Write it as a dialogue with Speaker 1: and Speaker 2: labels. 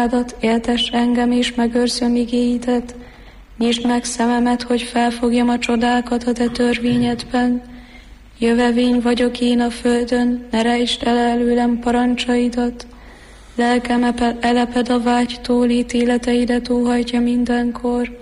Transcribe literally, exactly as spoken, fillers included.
Speaker 1: éltess engem és megőrzöm igéidet. Nyisd meg szememet, hogy felfogjam a csodákat a te törvényedben. Jövevény vagyok én a földön, ne rejtsd el előlem parancsaidat. Lelkem eleped a vágytól, ítéleteidet óhajtja mindenkor.